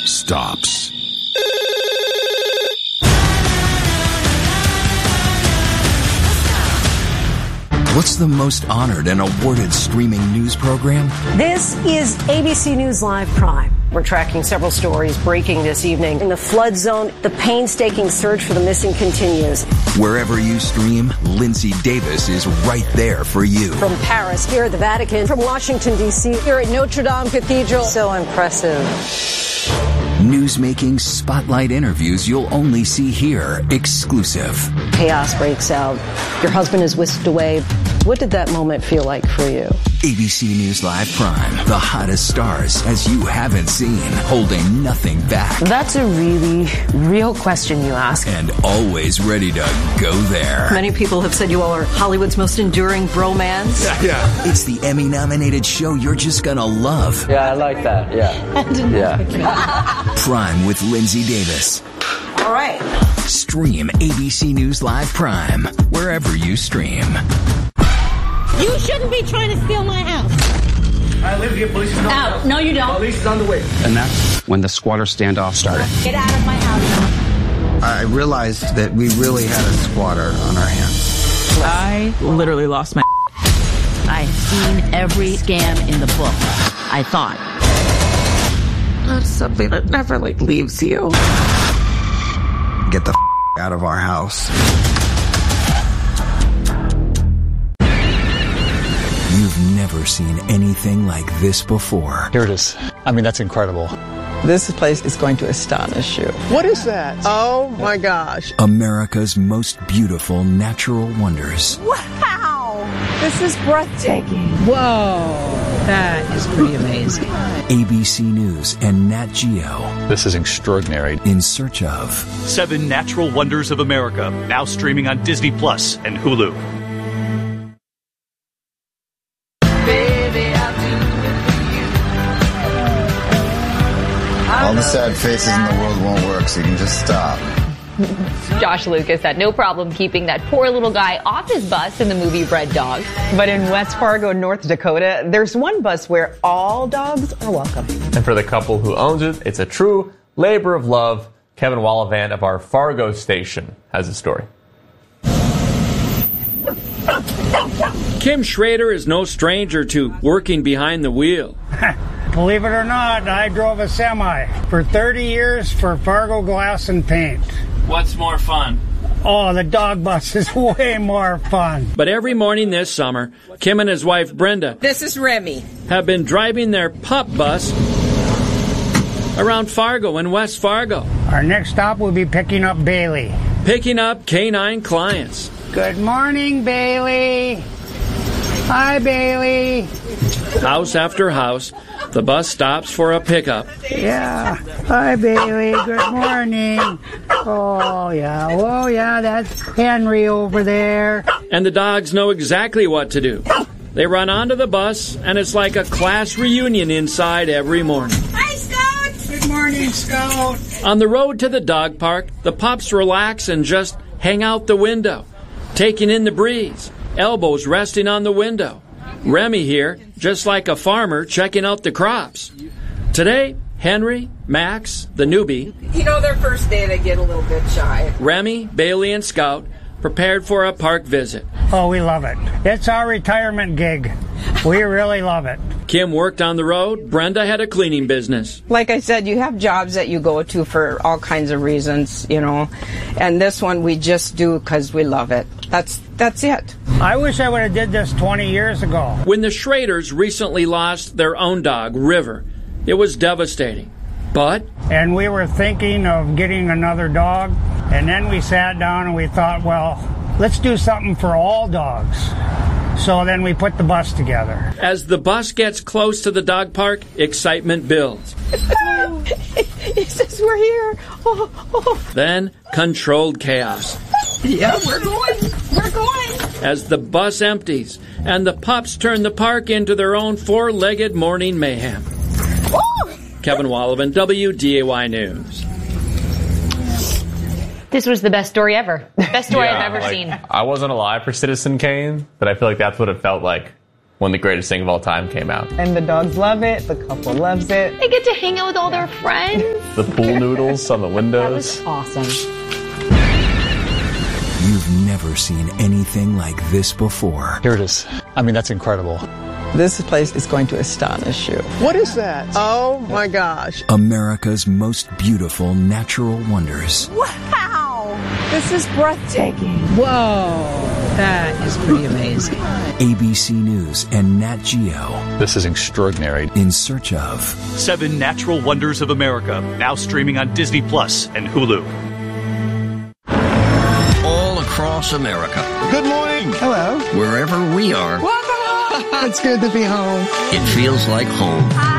stops. What's the most honored and awarded streaming news program? This is ABC News Live Prime. We're tracking several stories breaking this evening. In the flood zone, the painstaking search for the missing continues. Wherever you stream, Lindsay Davis is right there for you. From Paris, here at the Vatican, from Washington, D.C., here at Notre Dame Cathedral. So impressive. Newsmaking spotlight interviews you'll only see here, exclusive. Chaos breaks out. Your husband is whisked away. What did that moment feel like for you? ABC News Live Prime, the hottest stars as you haven't seen, holding nothing back. That's a really real question you ask. And always ready to go there. Many people have said you all are Hollywood's most enduring bromance. Yeah. It's the Emmy-nominated show you're just gonna love. Yeah, I like that. Yeah. Prime with Lindsay Davis. All right. Stream ABC News Live Prime, wherever you stream. You shouldn't be trying to steal my house. I live here. Police is on the house. No, you don't. Police is on the way. And that's when the squatter standoff started. Get out of my house. I realized that we really had a squatter on our hands. I literally lost my... I've seen every scam in the book, I thought. That's something that never, leaves you. Get the out of our house. You've never seen anything like this before. Here it is. I mean, that's incredible. This place is going to astonish you. What is that? Oh, my gosh. America's most beautiful natural wonders. Wow. This is breathtaking. Whoa, that is pretty amazing. ABC News and Nat Geo. This is extraordinary. In search of 7 Natural Wonders of America, now streaming on Disney Plus and Hulu. All the sad faces in the world won't work, so you can just stop. Josh Lucas had no problem keeping that poor little guy off his bus in the movie Red Dog. But in West Fargo, North Dakota, there's one bus where all dogs are welcome. And for the couple who owns it, it's a true labor of love. Kevin Wallavant of our Fargo station has a story. Kim Schrader is no stranger to working behind the wheel. Believe it or not, I drove a semi for 30 years for Fargo Glass and Paint. What's more fun? Oh, the dog bus is way more fun. But every morning this summer, Kim and his wife Brenda This is Remy. have been driving their pup bus around Fargo and West Fargo, Our next stop will be picking up Bailey. picking up canine clients. Good morning, Bailey. Hi, Bailey. House after house, the bus stops for a pickup. Yeah. Hi, Bailey. Good morning. Oh, yeah, that's Henry over there. And the dogs know exactly what to do. They run onto the bus, and it's like a class reunion inside every morning. Hi, Scout. Good morning, Scout. On the road to the dog park, the pups relax and just hang out the window, taking in the breeze, elbows resting on the window. Remy here, just like a farmer checking out the crops. Today, Henry, Max, the newbie, Their first day they get a little bit shy. Remy, Bailey, and Scout prepared for a park visit. Oh, we love it. It's our retirement gig. We really love it. Kim worked on the road. Brenda had a cleaning business. Like I said, you have jobs that you go to for all kinds of reasons, And this one we just do because we love it. That's it. I wish I would have did this 20 years ago. When the Schraders recently lost their own dog, River, it was devastating. But And we were thinking of getting another dog. And then we sat down and we thought, well, let's do something for all dogs. So then we put the bus together. as the bus gets close to the dog park, excitement builds. He says we're here. Oh. Then, controlled chaos. Yeah, we're going. As the bus empties and the pups turn the park into their own four-legged morning mayhem. Kevin Wallavant, WDAY News. This was the best story ever. Best story I've ever seen. I wasn't alive for Citizen Kane, but I feel like that's what it felt like when The Greatest Thing of All Time came out. And the dogs love it. The couple loves it. They get to hang out with all their friends. the pool noodles on the windows. That was awesome. You've never seen anything like this before. Here it is. I mean, that's incredible. This place is going to astonish you. What is that? Oh my gosh. America's most beautiful natural wonders. Wow! This is breathtaking. Whoa, that is pretty amazing. ABC News and Nat Geo. This is extraordinary. In search of 7 Natural Wonders of America, now streaming on Disney Plus and Hulu. All across America. Good morning. Hello. Wherever we are. Welcome home. It's good to be home. It feels like home.